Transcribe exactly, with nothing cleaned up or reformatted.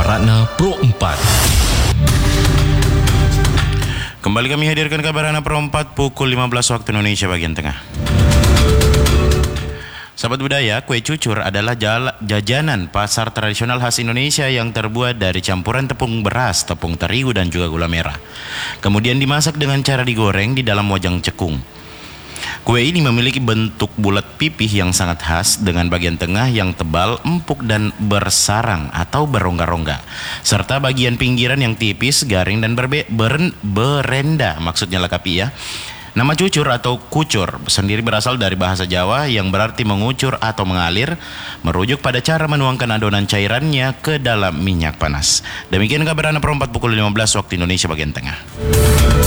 Ratna Pro empat. Kembali kami hadirkan kabar Ratna Pro empat pukul lima belas waktu Indonesia bagian tengah. Sahabat budaya, kue cucur adalah jajanan pasar tradisional khas Indonesia yang terbuat dari campuran tepung beras, tepung terigu, dan juga gula merah. Kemudian dimasak dengan cara digoreng di dalam wajang cekung. Kue ini memiliki bentuk bulat pipih yang sangat khas dengan bagian tengah yang tebal, empuk, dan bersarang atau berongga-rongga, serta bagian pinggiran yang tipis, garing, dan berbe beren berenda, maksudnya lengkapi ya. Nama cucur atau kucur sendiri berasal dari bahasa Jawa yang berarti mengucur atau mengalir, merujuk pada cara menuangkan adonan cairannya ke dalam minyak panas. Demikian kabar Ratna Pro empat pukul lima belas waktu Indonesia bagian tengah.